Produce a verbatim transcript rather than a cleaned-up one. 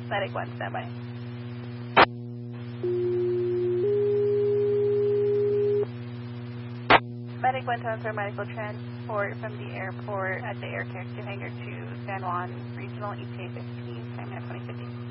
Medic one, standby. Medic one to answer medical transport from the airport at the air carrier to hangar to San Juan Regional E T A fifteen, time at twenty fifty.